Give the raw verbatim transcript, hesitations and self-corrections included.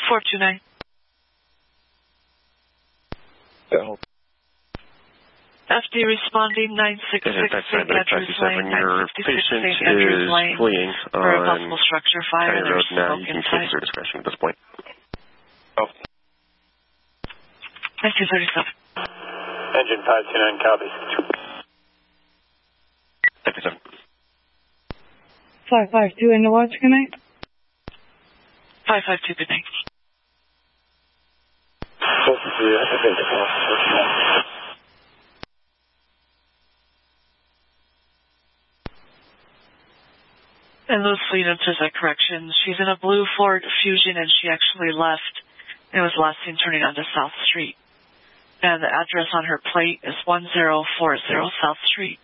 four two nine. Yeah. F D responding nine six six Saint Andrews Lane, your nine sixty-six patient Saint Andrews is Lane fleeing for a on possible structure fire. County There's Road now. smoke You can inside. take your discretion at this point. Oh. nineteen thirty-seven. Engine five two nine, copy. fifty-seven. five five two in the watch, good night. five five two, good night. And Louis Freedom says a correction. She's in a blue Ford Fusion and she actually left and was last seen turning onto South Street. And the address on her plate is one zero four zero South Street.